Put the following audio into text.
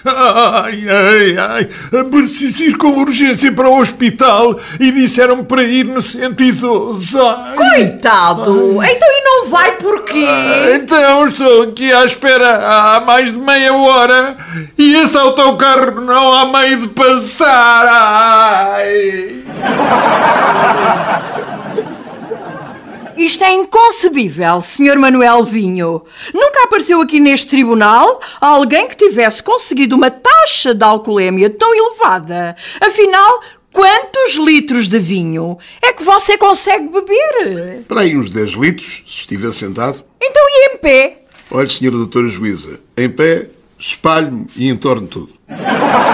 Ai, preciso ir com urgência para o hospital e disseram-me para ir no 112. Coitado! Então e não vai porquê? Então estou aqui à espera há mais de meia hora e esse autocarro não há meio de passar. Ai. Isto é inconcebível, Sr. Manuel Vinho. Nunca apareceu aqui neste tribunal alguém que tivesse conseguido uma taxa de alcoolemia tão elevada. Afinal, quantos litros de vinho é que você consegue beber? Para aí uns 10 litros, se estiver sentado. Então e em pé? Olha, senhora doutora juíza, em pé, espalho-me e entorno tudo.